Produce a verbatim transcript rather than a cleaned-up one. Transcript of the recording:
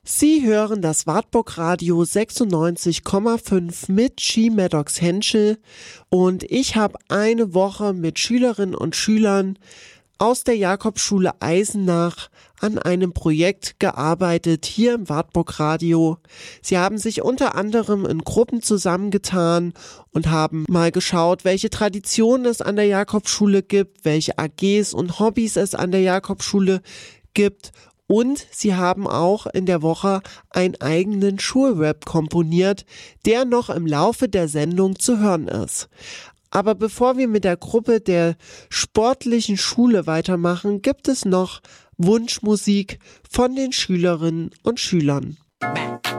Sie hören das Wartburg Radio sechsundneunzig Komma fünf mit Ski Maddox Henschel und ich habe eine Woche mit Schülerinnen und Schülern aus der Jakobsschule Eisenach an einem Projekt gearbeitet hier im Wartburg Radio. Sie haben sich unter anderem in Gruppen zusammengetan und haben mal geschaut, welche Traditionen es an der Jakobsschule gibt, welche A Gs und Hobbys es an der Jakobsschule gibt. Und sie haben auch in der Woche einen eigenen Schulrap komponiert, der noch im Laufe der Sendung zu hören ist. Aber bevor wir mit der Gruppe der sportlichen Schule weitermachen, gibt es noch Wunschmusik von den Schülerinnen und Schülern.